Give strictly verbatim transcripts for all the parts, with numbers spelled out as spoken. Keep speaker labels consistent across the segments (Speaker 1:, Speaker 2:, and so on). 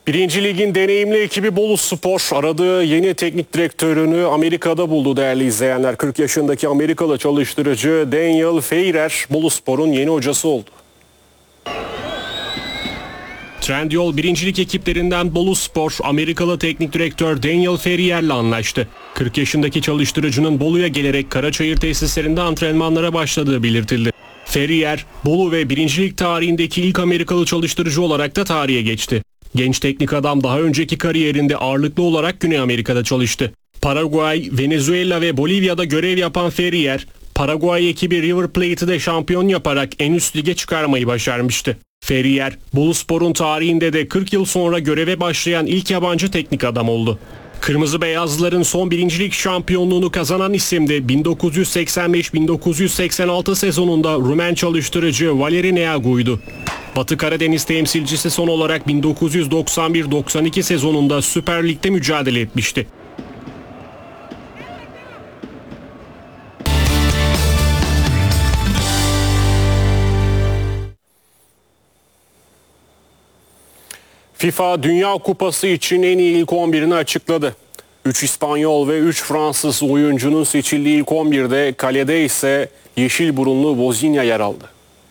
Speaker 1: Birinci Lig'in deneyimli ekibi Boluspor aradığı yeni teknik direktörünü Amerika'da buldu değerli izleyenler. kırk yaşındaki Amerikalı çalıştırıcı Daniel Feyrer Boluspor'un yeni hocası oldu. Trendyol Birinci Lig ekiplerinden Boluspor, Amerikalı teknik direktör Daniel Ferrier'le anlaştı. kırk yaşındaki çalıştırıcının Bolu'ya gelerek Karaçayır tesislerinde antrenmanlara başladığı belirtildi. Ferrier, Bolu ve Birinci Lig tarihindeki ilk Amerikalı çalıştırıcı olarak da tarihe geçti. Genç teknik adam daha önceki kariyerinde ağırlıklı olarak Güney Amerika'da çalıştı. Paraguay, Venezuela ve Bolivya'da görev yapan Ferrier, Paraguay ekibi River Plate'i de şampiyon yaparak en üst lige çıkarmayı başarmıştı. Ferrier, Boluspor'un tarihinde de kırk yıl sonra göreve başlayan ilk yabancı teknik adam oldu. Kırmızı Beyazlıların son Birinci Lig şampiyonluğunu kazanan isim de bin dokuz yüz seksen beş bin dokuz yüz seksen altı sezonunda Rumen çalıştırıcı Valeri Neagu'ydu. Batı Karadeniz temsilcisi son olarak bin dokuz yüz doksan bir doksan iki sezonunda Süper Lig'de mücadele etmişti. FIFA Dünya Kupası için en iyi ilk on birini açıkladı. üç İspanyol ve üç Fransız oyuncunun seçildiği ilk on birde kalede ise yeşil burunlu Vozinha yer aldı.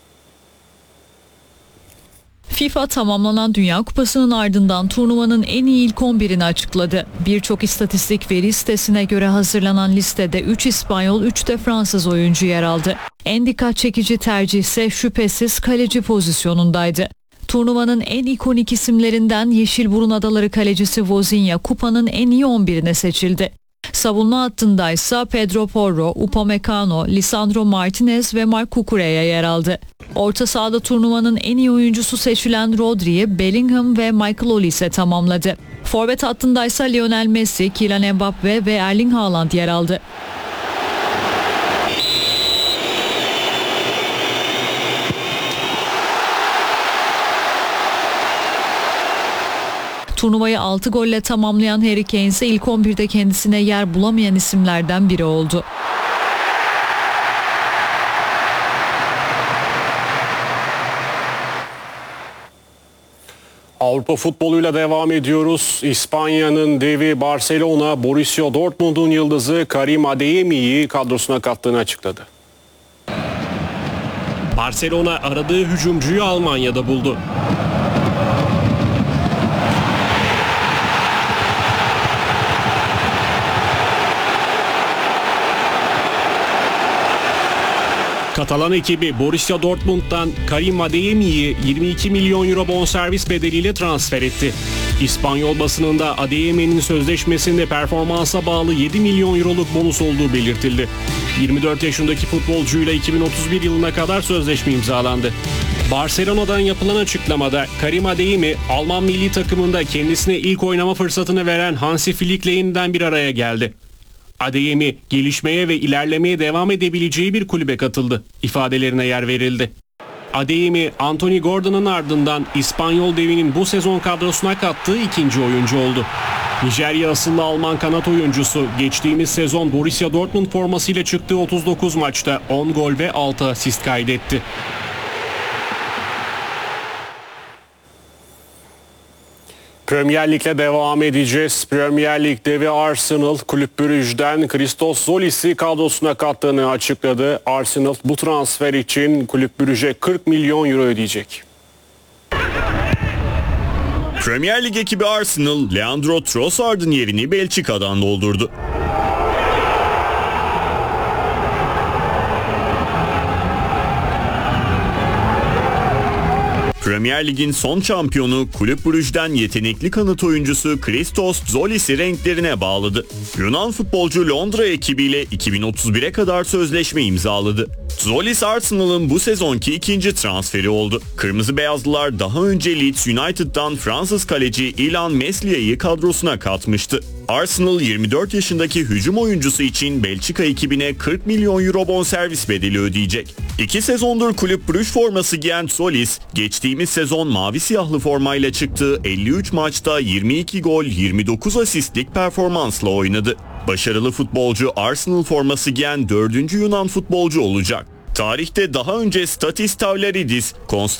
Speaker 2: FIFA tamamlanan Dünya Kupası'nın ardından turnuvanın en iyi ilk on birini açıkladı. Birçok istatistik veri sitesine göre hazırlanan listede üç İspanyol, üç de Fransız oyuncu yer aldı. En dikkat çekici tercih ise şüphesiz kaleci pozisyonundaydı. Turnuvanın en ikonik isimlerinden Yeşilburun Adaları kalecisi Vozinha kupanın en iyi on birine seçildi. Savunma hattındaysa Pedro Porro, Upamecano, Lisandro Martinez ve Marc Cucurella yer aldı. Orta sahada turnuvanın en iyi oyuncusu seçilen Rodri'yi Bellingham ve Michael Olise tamamladı. Forvet hattındaysa Lionel Messi, Kylian Mbappe ve Erling Haaland yer aldı. Turnuvayı altı golle tamamlayan Harry Kane ise ilk on birde kendisine yer bulamayan isimlerden biri oldu.
Speaker 1: Avrupa futboluyla devam ediyoruz. İspanya'nın devi Barcelona, Borussia Dortmund'un yıldızı Karim Adeyemi'yi kadrosuna kattığını açıkladı. Barcelona aradığı hücumcuyu Almanya'da buldu. Katalan ekibi Borussia Dortmund'dan Karim Adeyemi'yi yirmi iki milyon euro bonservis bedeliyle transfer etti. İspanyol basınında Adeyemi'nin sözleşmesinde performansa bağlı yedi milyon euroluk bonus olduğu belirtildi. yirmi dört yaşındaki futbolcuyla iki bin otuz bir yılına kadar sözleşme imzalandı. Barcelona'dan yapılan açıklamada Karim Adeyemi, Alman milli takımında kendisine ilk oynama fırsatını veren Hansi Flick'le yeniden bir araya geldi. Adeyemi gelişmeye ve ilerlemeye devam edebileceği bir kulübe katıldı ifadelerine yer verildi. Adeyemi, Anthony Gordon'un ardından İspanyol devinin bu sezon kadrosuna kattığı ikinci oyuncu oldu. Nijerya asıllı Alman kanat oyuncusu geçtiğimiz sezon Borussia Dortmund formasıyla çıktığı otuz dokuz maçta on gol ve altı asist kaydetti. Premier Lig'le devam edeceğiz. Premier Lig devi Arsenal, Kulüp Brugge'den Christos Zolis'i kadrosuna kattığını açıkladı. Arsenal bu transfer için Kulüp Brugge'e kırk milyon euro ödeyecek.
Speaker 3: Premier Lig ekibi Arsenal, Leandro Trossard'ın yerini Belçika'dan doldurdu. Premier Lig'in son şampiyonu Kulüp Brugge'den yetenekli kanat oyuncusu Christos Zolis'i renklerine bağladı. Yunan futbolcu Londra ekibiyle iki bin otuz bire kadar sözleşme imzaladı. Zolis Arsenal'ın bu sezonki ikinci transferi oldu. Kırmızı Beyazlılar daha önce Leeds United'dan Fransız kaleci Ilan Meslia'yı kadrosuna katmıştı. Arsenal yirmi dört yaşındaki hücum oyuncusu için Belçika ekibine kırk milyon euro bonservis bedeli ödeyecek. İki sezondur Kulüp Brugge forması giyen Zolis, geçtiğimiz sezon mavi siyahlı formayla çıktığı elli üç maçta yirmi iki gol, yirmi dokuz asistlik performansla oynadı. Başarılı futbolcu Arsenal forması giyen dördüncü Yunan futbolcu olacak. Tarihte daha önce Statis Tavlaridis, Konstantinos